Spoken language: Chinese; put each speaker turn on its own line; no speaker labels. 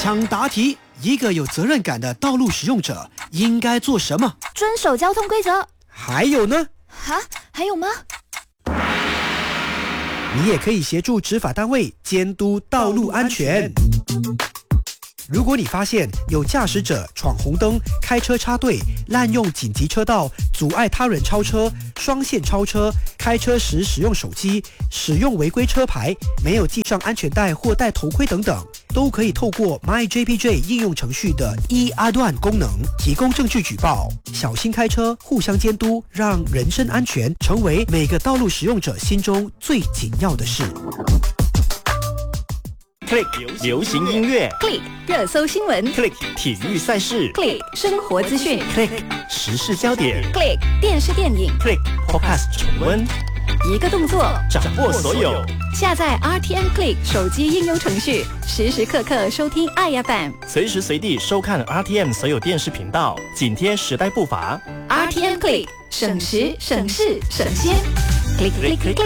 抢答题，一个有责任感的道路使用者应该做什么？
遵守交通规则。
还有呢？
还有吗？
你也可以协助执法单位监督道路安全。如果你发现有驾驶者闯红灯、开车插队、滥用紧急车道、阻碍他人超车、双线超车、开车时使用手机、使用违规车牌、没有系上安全带或戴头盔等等，都可以透过 MyJPJ 应用程序的阿段功能提供证据举报。小心开车，互相监督，让人身安全成为每个道路使用者心中最紧要的事。
Click 流行音乐
Click 热搜新闻
，Click 体育赛事
Click 生活资讯
，Click 时事焦点
Click 电视电影
，Click Podcast 重温，
一个动作
掌握所有。
下载 RTM Click 手机应用程序，时时刻刻收听爱 FM，
随时随地收看 RTM 所有电视频道，紧贴时代步伐。
RTM Click 省时省事省先 ，Click Click Click。